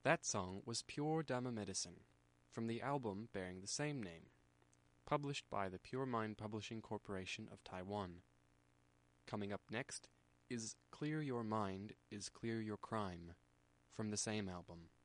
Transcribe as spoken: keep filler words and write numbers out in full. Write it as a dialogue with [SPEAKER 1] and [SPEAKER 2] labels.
[SPEAKER 1] That song was Pure Dharma Medicine, from the album bearing the same name, published by the Pure Mind Publishing Corporation of Taiwan. Coming up next is Clear Your Mind is Clear Your Crime, from the same album.